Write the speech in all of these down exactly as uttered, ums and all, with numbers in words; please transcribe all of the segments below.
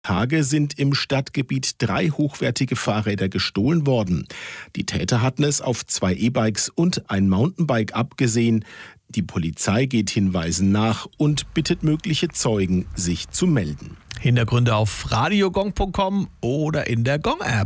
Tage sind im Stadtgebiet drei hochwertige Fahrräder gestohlen worden. Die Täter hatten es auf zwei E-Bikes und ein Mountainbike abgesehen. Die Polizei geht Hinweisen nach und bittet mögliche Zeugen, sich zu melden. Hintergründe auf radiogong punkt com oder in der Gong-App.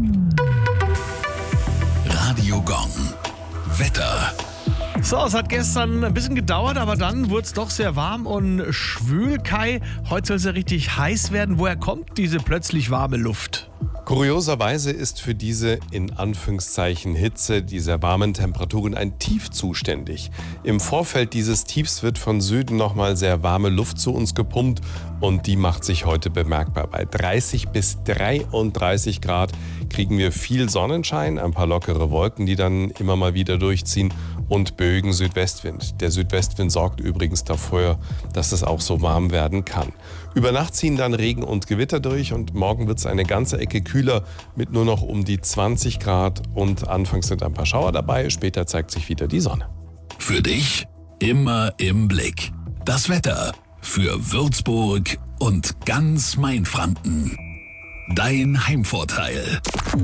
Radio Gong. Wetter. So, es hat gestern ein bisschen gedauert, aber dann wurde es doch sehr warm und schwül. Kai, heute soll es ja richtig heiß werden. Woher kommt diese plötzlich warme Luft? Kurioserweise ist für diese in Anführungszeichen Hitze dieser warmen Temperaturen ein Tief zuständig. Im Vorfeld dieses Tiefs wird von Süden nochmal sehr warme Luft zu uns gepumpt und die macht sich heute bemerkbar. Bei dreißig bis dreiunddreißig Grad kriegen wir viel Sonnenschein, ein paar lockere Wolken, die dann immer mal wieder durchziehen und Bögen Südwestwind. Der Südwestwind sorgt übrigens dafür, dass es auch so warm werden kann. Über Nacht ziehen dann Regen und Gewitter durch und morgen wird es eine ganze Ecke kühler mit nur noch um die zwanzig Grad und anfangs sind ein paar Schauer dabei, später zeigt sich wieder die Sonne. Für dich immer im Blick. Das Wetter für Würzburg und ganz Mainfranken. Dein Heimvorteil.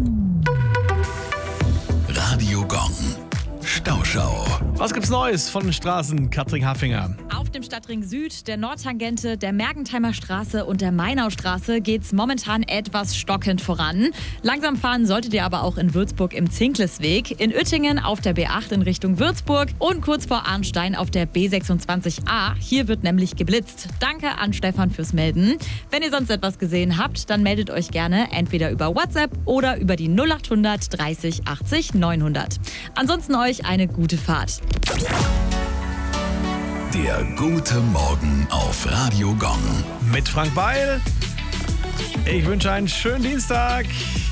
Radio Gong. Stauschau. Was gibt's Neues von den Straßen, Katrin Haffinger? Auf dem Stadtring Süd, der Nordtangente, der Mergentheimer Straße und der Mainaustraße geht's momentan etwas stockend voran. Langsam fahren solltet ihr aber auch in Würzburg im Zinklesweg, in Uettingen auf der B acht in Richtung Würzburg und kurz vor Arnstein auf der B sechsundzwanzig A. Hier wird nämlich geblitzt. Danke an Stefan fürs Melden. Wenn ihr sonst etwas gesehen habt, dann meldet euch gerne entweder über WhatsApp oder über die null acht hundert dreißig achtzig neunhundert. Ansonsten euch eine gute Fahrt. Der gute Morgen auf Radio Gong. Mit Frank Beil. Ich wünsche einen schönen Dienstag.